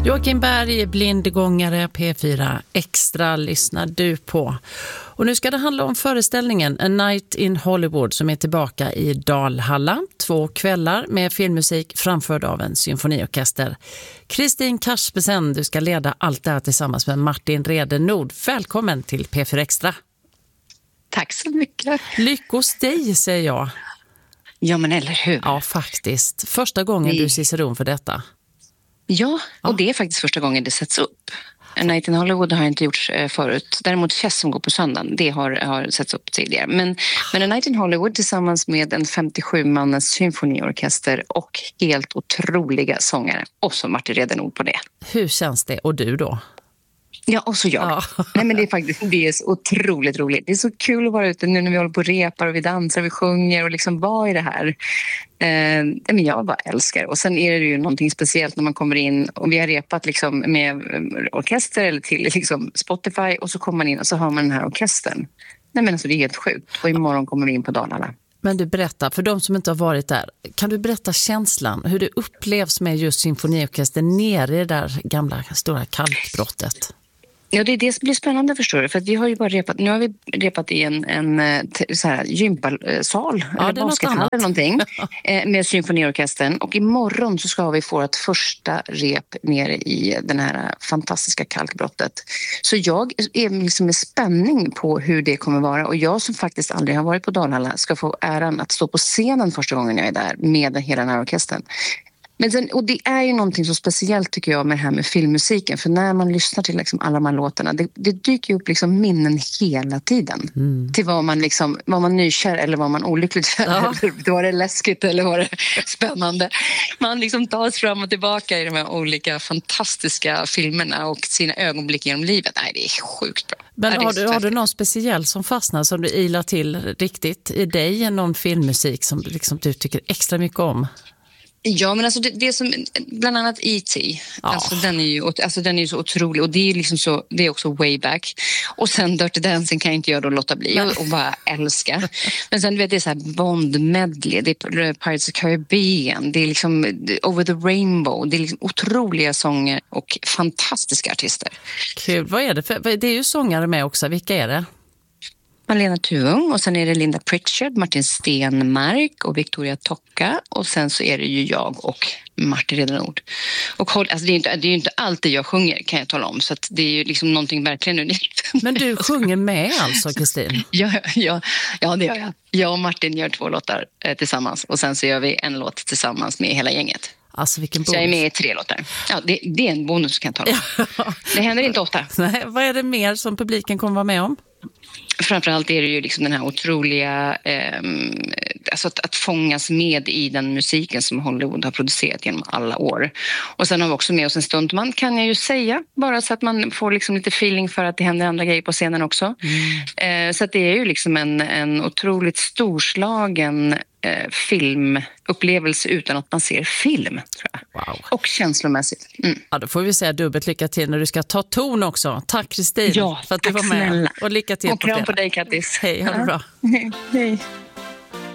Joakim Berg, blindgångare, P4 Extra lyssnar du på. Och nu ska det handla om föreställningen A Night in Hollywood som är tillbaka i Dalhalla. 2 kvällar med filmmusik framförd av en symfoniorkester. Kristin Karspesen, du ska leda allt det här tillsammans med Martin Redenord. Välkommen till P4 Extra. Tack så mycket. Lyckos dig, säger jag. Ja, men eller hur? Ja, faktiskt. Första gången du ciceron för detta. Ja, och det är faktiskt första gången det sätts upp. A Night in Hollywood har inte gjorts förut. Däremot Chess som går på söndagen, det har setts upp tidigare. Men A Night in Hollywood tillsammans med en 57-mannens symfoniorkester och helt otroliga sångare. Och så Martin Redenord på det. Hur känns det? Och du då? Ja, och så jag. Ja. Nej, men det är så otroligt roligt. Det är så kul att vara ute nu när vi håller på och repar och vi dansar, vi sjunger och liksom, vad är det här? Men jag bara älskar. Och sen är det ju någonting speciellt när man kommer in och vi har repat liksom med orkester eller till liksom Spotify och så kommer man in och så har man den här orkestern. Nej, men alltså det är helt sjukt. Och imorgon kommer vi in på Dalarna. Men du, berättar, för de som inte har varit där, kan du berätta känslan, hur det upplevs med just symfoniorkestern nere i det där gamla stora kalkbrottet? Ja, det är det som blir spännande, förstår du. För att vi har ju bara repat, nu har vi repat i en så här gympasal eller baskethall eller någonting med symfoniorkestern. Och imorgon så ska vi få ett första rep nere i den här fantastiska kalkbrottet. Så jag är liksom med spänning på hur det kommer vara. Och jag som faktiskt aldrig har varit på Dalhalla ska få äran att stå på scenen första gången jag är där med hela den här orkestern. Men sen, och det är ju någonting så speciellt tycker jag med det här med filmmusiken. För när man lyssnar till liksom alla de här låtarna, det dyker upp liksom minnen hela tiden. Till vad man nykär eller vad man olyckligt kär. Ja. Eller var det läskigt eller var det spännande. Man liksom tas fram och tillbaka i de här olika fantastiska filmerna och sina ögonblick genom livet. Nej, det är sjukt bra. Men har du någon speciell som fastnar som du ilar till riktigt i dig? Någon filmmusik som liksom du tycker extra mycket om? Ja, men alltså det som bland annat E.T. Alltså den är ju så otrolig och det är liksom så, det är också way back. Och sen Dirty Dancing kan jag inte göra då låta bli och bara älska. Men sen vet det är så här Bond medley, det är Pirates of the Caribbean, det är liksom Over the Rainbow, det är liksom otroliga sånger och fantastiska artister. Kul, vad är det för? Det är ju sångare med också, vilka är det? Malena Tuung och sen är det Linda Pritchard, Martin Stenmark och Victoria Tocca och sen så är det ju jag och Martin Redenord. Och alltså det är ju inte alltid jag sjunger kan jag tala om så att det är ju liksom någonting verkligen unikt. Men du sjunger med alltså, Kristin? Ja, det gör jag. Jag och Martin gör 2 låtar tillsammans och sen så gör vi en låt tillsammans med hela gänget. Alltså vilken bonus. Så jag är med i 3 låtar. Ja, det är en bonus kan jag tala om. Det händer inte ofta. Nej, vad är det mer som publiken kommer vara med om? Framförallt är det ju liksom den här otroliga, alltså att fångas med i den musiken som Hollywood har producerat genom alla år. Och sen har vi också med oss en stuntman kan jag ju säga, bara så att man får liksom lite feeling för att det händer andra grejer på scenen också. Så att det är ju liksom en otroligt storslagen filmupplevelse utan att man ser film, tror jag. Wow. Och känslomässigt. Ja, då får vi säga dubbelt lycka till när du ska ta ton också. Tack Kristin för att du var med. Snälla. Och lycka till och på fredag. Och kram på dig, Kattis. Hej, ha det bra. Hej.